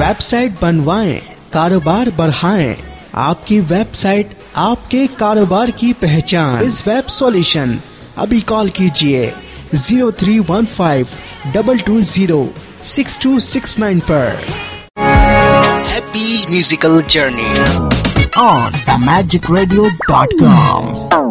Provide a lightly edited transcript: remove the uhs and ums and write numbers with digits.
Website बनवाएं, कारोबार बढ़ाएं। आपकी वेबसाइट आपके कारोबार की पहचान। इस वेब सॉल्यूशन अभी कॉल कीजिए 0315-220-6269 पर। Happy musical journey on themagicradio.com।